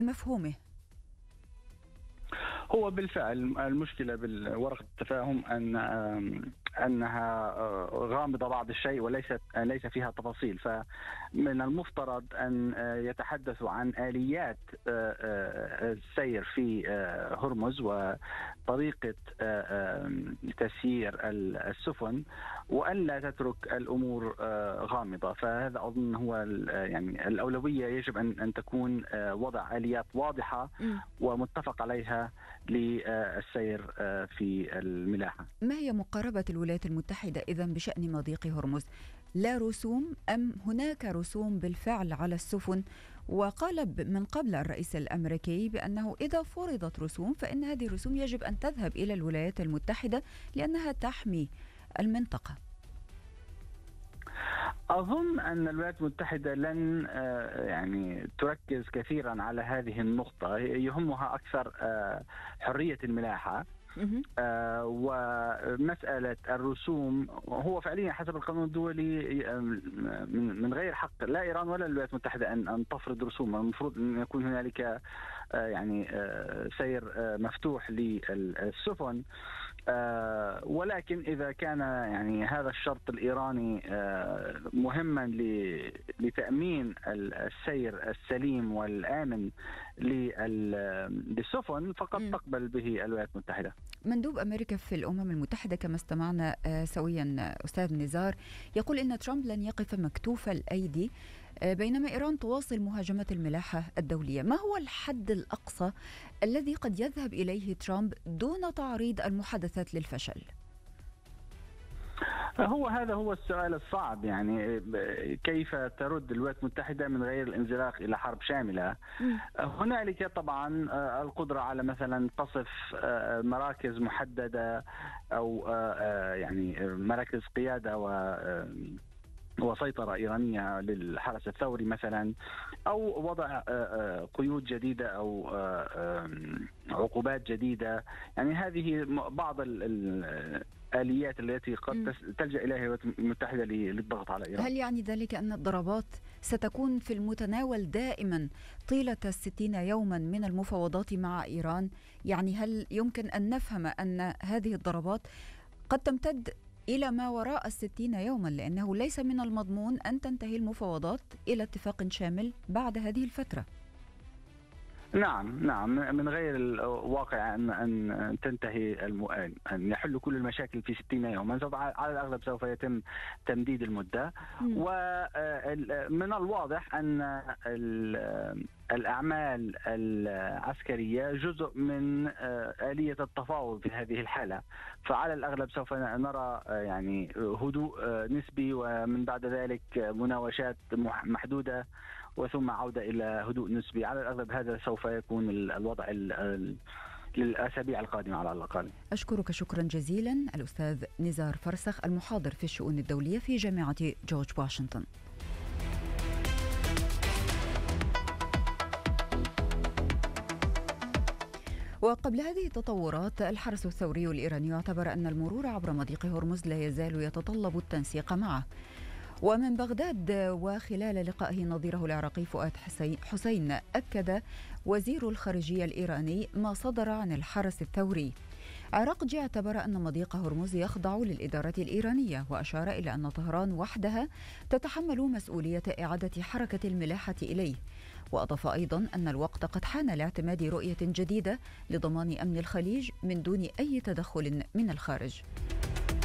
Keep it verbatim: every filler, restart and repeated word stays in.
مفهومه. هو بالفعل المشكلة بالورقة التفاهم أن أنها غامضة بعض الشيء وليست ليس فيها تفاصيل، فمن المفترض أن يتحدثوا عن آليات السير في هرمز وطريقة تسيير السفن، وألا تترك الأمور غامضة. فهذا أظن هو يعني الأولوية، يجب أن أن تكون وضع آليات واضحة ومتفق عليها للسير في الملاحة. ما هي مقاربة الولايات المتحدة إذن بشأن مضيق هرمز؟ لا رسوم أم هناك رسوم بالفعل على السفن؟ وقال من قبل الرئيس الأمريكي بأنه إذا فرضت رسوم فإن هذه الرسوم يجب أن تذهب إلى الولايات المتحدة لأنها تحمي المنطقة. أظن أن الولايات المتحدة لن يعني تركز كثيرا على هذه النقطة، يهمها أكثر حرية الملاحة. آه ومسألة الرسوم هو فعليا حسب القانون الدولي من غير حق لا إيران ولا الولايات المتحدة أن أن تفرض رسوم. المفروض أن يكون هنالك آه يعني آه سير آه مفتوح للسفن، آه ولكن إذا كان يعني هذا الشرط الإيراني آه مهما لتأمين السير السليم والآمن للسفن فقد تقبل به الولايات المتحدة. مندوب أمريكا في الأمم المتحدة كما استمعنا سويا أستاذ نزار يقول إن ترامب لن يقف مكتوف الأيدي بينما إيران تواصل مهاجمة الملاحة الدولية. ما هو الحد الأقصى الذي قد يذهب إليه ترامب دون تعريض المحادثات للفشل؟ هو هذا هو السؤال الصعب، يعني كيف ترد الولايات المتحدة من غير الانزلاق إلى حرب شاملة؟ م. هنالك طبعا القدرة على مثلا قصف مراكز محددة أو يعني مراكز قيادة و وسيطرة إيرانية للحرس الثوري مثلا، أو وضع قيود جديدة أو عقوبات جديدة. يعني هذه بعض الآليات التي قد تلجأ إليها الولايات المتحدة للضغط على إيران. هل يعني ذلك أن الضربات ستكون في المتناول دائما طيلة الستين يوما من المفاوضات مع إيران؟ يعني هل يمكن أن نفهم أن هذه الضربات قد تمتد إلى ما وراء الستين يوما، لأنه ليس من المضمون أن تنتهي المفاوضات إلى اتفاق شامل بعد هذه الفترة؟ نعم نعم من غير الواقع أن أن تنتهي المؤن أن يحل كل المشاكل في ستين يوما. على الأغلب سوف يتم تمديد المدة. ومن الواضح أن الأعمال العسكرية جزء من آلية التفاوض في هذه الحالة، فعلى الأغلب سوف نرى يعني هدوء نسبي ومن بعد ذلك مناوشات محدودة وثم عودة إلى هدوء نسبي. على الأغلب هذا سوف يكون الوضع للأسابيع القادمة على الأقل. أشكرك شكرا جزيلا الأستاذ نزار فرسخ المحاضر في الشؤون الدولية في جامعة جورج واشنطن. وقبل هذه التطورات الحرس الثوري الإيراني اعتبر أن المرور عبر مضيق هرمز لا يزال يتطلب التنسيق معه. ومن بغداد وخلال لقائه نظيره العراقي فؤاد حسين أكد وزير الخارجية الإيراني ما صدر عن الحرس الثوري. عراقجي اعتبر أن مضيق هرمز يخضع للإدارة الإيرانية وأشار إلى أن طهران وحدها تتحمل مسؤولية إعادة حركة الملاحة إليه. وأضاف أيضا أن الوقت قد حان لاعتماد رؤية جديدة لضمان أمن الخليج من دون أي تدخل من الخارج.